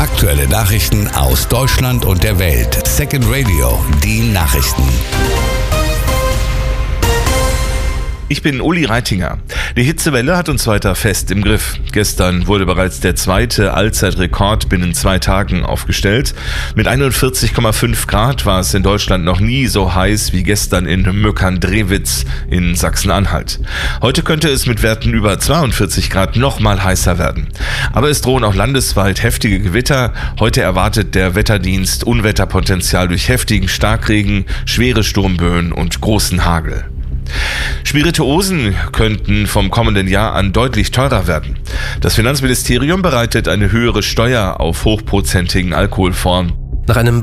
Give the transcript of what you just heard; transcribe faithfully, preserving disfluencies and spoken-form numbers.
Aktuelle Nachrichten aus Deutschland und der Welt. Second Radio, die Nachrichten. Ich bin Uli Reitinger. Die Hitzewelle hat uns weiter fest im Griff. Gestern wurde bereits der zweite Allzeitrekord binnen zwei Tagen aufgestellt. Mit einundvierzig Komma fünf Grad war es in Deutschland noch nie so heiß wie gestern in Möckern-Drewitz in Sachsen-Anhalt. Heute könnte es mit Werten über zweiundvierzig Grad noch mal heißer werden. Aber es drohen auch landesweit heftige Gewitter. Heute erwartet der Wetterdienst Unwetterpotenzial durch heftigen Starkregen, schwere Sturmböen und großen Hagel. Spirituosen könnten vom kommenden Jahr an deutlich teurer werden. Das Finanzministerium bereitet eine höhere Steuer auf hochprozentigen Alkohol vor. Nach einem